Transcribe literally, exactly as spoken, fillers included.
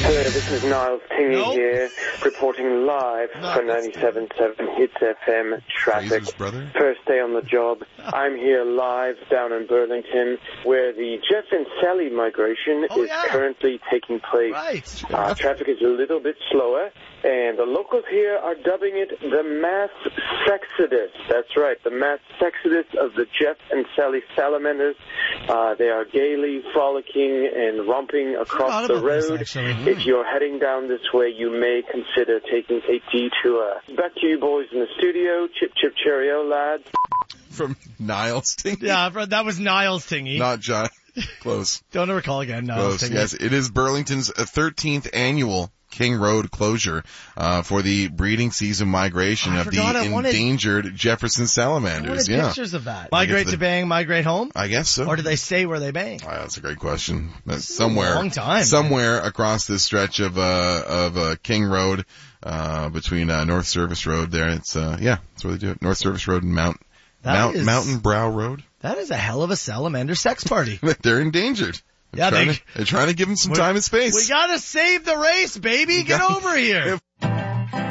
Hello, this is Niles Tingy Nope. here, reporting live No, for ninety-seven point seven Hits F M traffic. Phasers, brother. First day on the job. I'm here live down in Burlington, where the Jeff and Sally migration Oh, is yeah. currently taking place. Right. Uh, traffic is a little bit slower, and the locals here are dubbing it the mass sexodus. That's right, the mass sexodus of the Jeff and Sally salamanders. Uh, they are gaily frolicking and romping across Forgot the about this, road. actually. If you're heading down this way, you may consider taking a detour. Back to you boys in the studio. Chip, chip, cheerio, lads. From Niles Tingy. Yeah, that was Niles Tingy. Not John. Close. Don't ever call again, Niles Close. Tingy. Yes, it is Burlington's thirteenth annual King Road closure uh, for the breeding season migration I of the forgot I wanted- endangered Jefferson I salamanders. wanted Yeah, pictures of that. Migrate the- to bang, migrate home? I guess so. Or do they stay where they bang? Ah, that's a great question. That's is a somewhere, long time, somewhere across this stretch of uh of uh, King Road, uh between uh, North Service Road. There, it's uh yeah, that's where they do it. North Service Road and Mount That Mount is- Mountain Brow Road. That is a hell of a salamander sex party. They're endangered. They're Yeah, trying they- to, they're trying to give them some We- time and space. We gotta save the race, baby. Get got- over here.